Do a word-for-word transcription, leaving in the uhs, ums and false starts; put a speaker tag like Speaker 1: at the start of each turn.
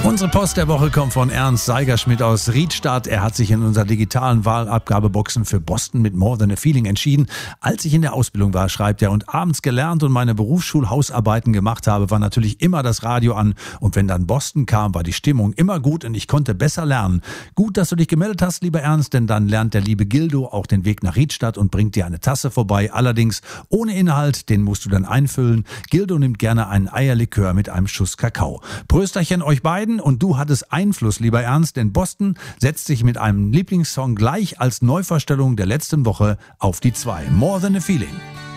Speaker 1: Unsere Post der Woche kommt von Ernst Seigerschmidt aus Riedstadt. Er hat sich in unserer digitalen Wahlabgabeboxen für Boston mit More Than a Feeling entschieden. Als ich in der Ausbildung war, schreibt er, und abends gelernt und meine Berufsschulhausarbeiten gemacht habe, war natürlich immer das Radio an. Und wenn dann Boston kam, war die Stimmung immer gut und ich konnte besser lernen. Gut, dass du dich gemeldet hast, lieber Ernst, denn dann lernt der liebe Gildo auch den Weg nach Riedstadt und bringt dir eine Tasse vorbei. Allerdings ohne Inhalt, den musst du dann einfüllen. Gildo nimmt gerne einen Eierlikör mit einem Schuss Kakao. Prösterchen euch beiden. Und du hattest Einfluss, lieber Ernst, denn Boston setzt sich mit einem Lieblingssong gleich als Neuvorstellung der letzten Woche auf die zwei. More Than a Feeling.